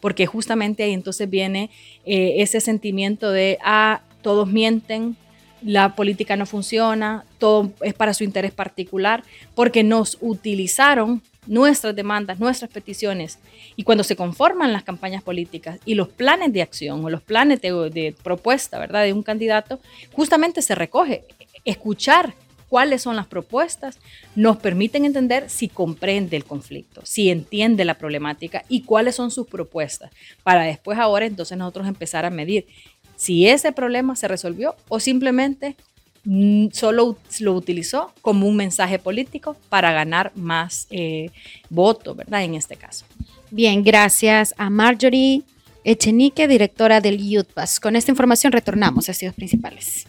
porque justamente ahí entonces viene ese sentimiento de, todos mienten, la política no funciona, todo es para su interés particular, porque nos utilizaron nuestras demandas, nuestras peticiones. Y cuando se conforman las campañas políticas y los planes de acción o los planes de propuesta, ¿verdad?, de un candidato, justamente se recoge escuchar cuáles son las propuestas, nos permiten entender si comprende el conflicto, si entiende la problemática y cuáles son sus propuestas, para después ahora entonces nosotros empezar a medir si ese problema se resolvió o simplemente solo lo utilizó como un mensaje político para ganar más votos, ¿verdad? En este caso. Bien, gracias a Marjorie Echenique, directora del YouthPass. Con esta información retornamos a Estudios Principales.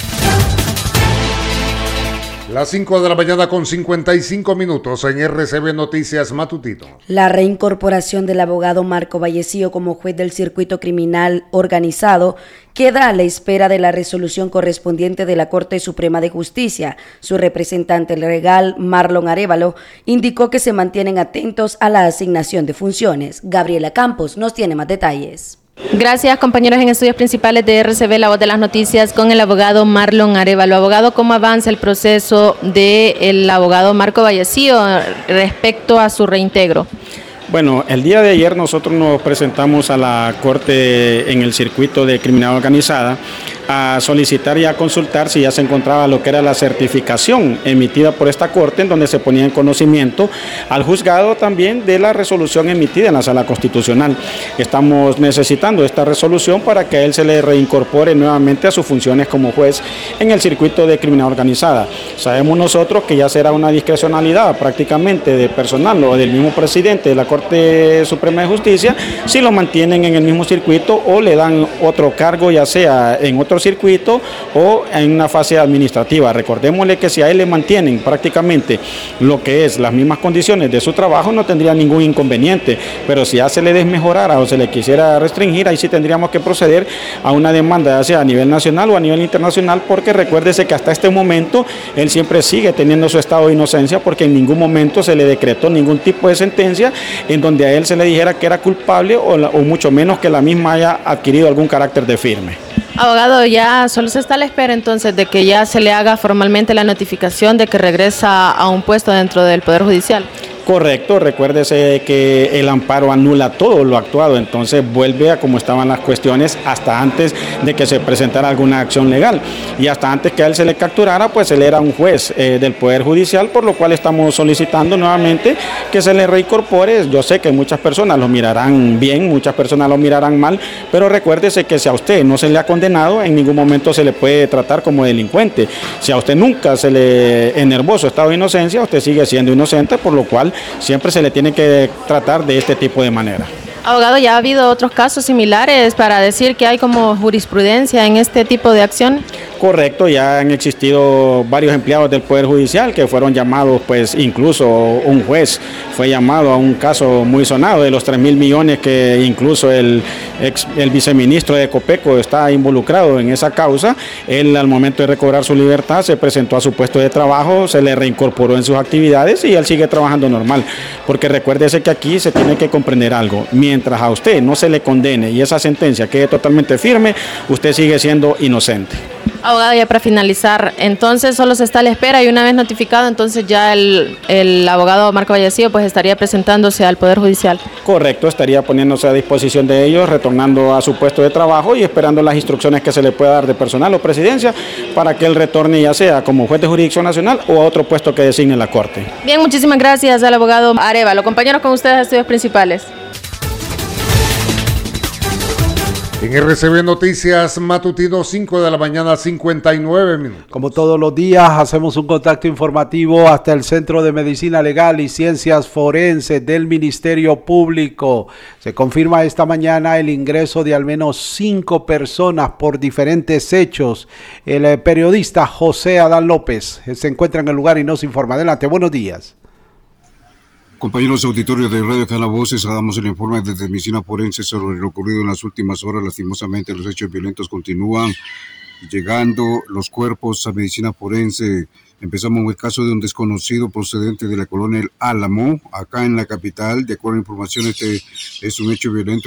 Las 5 de la mañana con 55 minutos en RCB Noticias Matutino. La reincorporación del abogado Marco Vallecillo como juez del circuito criminal organizado queda a la espera de la resolución correspondiente de la Corte Suprema de Justicia. Su representante legal, Marlon Arévalo, indicó que se mantienen atentos a la asignación de funciones. Gabriela Campos nos tiene más detalles. Gracias, compañeros en Estudios Principales de RCB, La Voz de las Noticias, con el abogado Marlon Arévalo. Abogado, ¿cómo avanza el proceso del abogado Marco Vallecillo respecto a su reintegro? Bueno, el día de ayer nosotros nos presentamos a la Corte en el circuito de criminalidad organizada a solicitar y a consultar si ya se encontraba lo que era la certificación emitida por esta Corte, en donde se ponía en conocimiento al juzgado también de la resolución emitida en la Sala Constitucional. Estamos necesitando esta resolución para que a él se le reincorpore nuevamente a sus funciones como juez en el circuito de criminalidad organizada. Sabemos nosotros que ya será una discrecionalidad prácticamente de personal o del mismo presidente de la Corte Suprema de Justicia si lo mantienen en el mismo circuito o le dan otro cargo, ya sea en otro circuito o en una fase administrativa. Recordémosle que si a él le mantienen prácticamente lo que es las mismas condiciones de su trabajo, no tendría ningún inconveniente, pero si ya se le desmejorara o se le quisiera restringir, ahí sí tendríamos que proceder a una demanda, ya sea a nivel nacional o a nivel internacional, porque recuérdese que hasta este momento él siempre sigue teniendo su estado de inocencia, porque en ningún momento se le decretó ningún tipo de sentencia en donde a él se le dijera que era culpable o mucho menos que la misma haya adquirido algún carácter de firme. Abogado, ya solo se está a la espera entonces de que ya se le haga formalmente la notificación de que regresa a un puesto dentro del Poder Judicial. Correcto, recuérdese que el amparo anula todo lo actuado, entonces vuelve a como estaban las cuestiones hasta antes de que se presentara alguna acción legal y hasta antes que a él se le capturara, pues él era un juez del Poder Judicial, por lo cual estamos solicitando nuevamente que se le reincorpore. Yo sé que muchas personas lo mirarán bien, muchas personas lo mirarán mal, pero recuérdese que si a usted no se le ha condenado, en ningún momento se le puede tratar como delincuente. Si a usted nunca se le enervó su estado de inocencia, usted sigue siendo inocente, por lo cual siempre se le tiene que tratar de este tipo de manera. Abogado, ¿ya ha habido otros casos similares para decir que hay como jurisprudencia en este tipo de acción? Correcto, ya han existido varios empleados del Poder Judicial que fueron llamados, pues incluso un juez fue llamado a un caso muy sonado de los 3.000 millones que incluso el viceministro de Ecopeco está involucrado en esa causa. Él al momento de recobrar su libertad se presentó a su puesto de trabajo, se le reincorporó en sus actividades y él sigue trabajando normal, porque recuérdese que aquí se tiene que comprender algo: mientras a usted no se le condene y esa sentencia quede totalmente firme, usted sigue siendo inocente. Abogado, ya para finalizar, entonces solo se está a la espera y una vez notificado, entonces ya el abogado Marco Vallecillo pues estaría presentándose al Poder Judicial. Correcto, estaría poniéndose a disposición de ellos, retornando a su puesto de trabajo y esperando las instrucciones que se le pueda dar de personal o presidencia para que él retorne ya sea como juez de jurisdicción nacional o a otro puesto que designe la Corte. Bien, muchísimas gracias al abogado Arévalo. Compañeros, con ustedes Estudios Principales. En RCB Noticias Matutino, 5 de la mañana, 59 minutos. Como todos los días, hacemos un contacto informativo hasta el Centro de Medicina Legal y Ciencias Forenses del Ministerio Público. Se confirma esta mañana el ingreso de al menos 5 personas por diferentes hechos. El periodista José Adán López se encuentra en el lugar y nos informa. Adelante, buenos días. Compañeros auditorios de Radio Calavoces, damos el informe de medicina forense sobre lo ocurrido en las últimas horas. Lastimosamente, los hechos violentos continúan llegando los cuerpos a medicina forense. Empezamos con el caso de un desconocido procedente de la colonia El Álamo, acá en la capital. De acuerdo a información, este es un hecho violento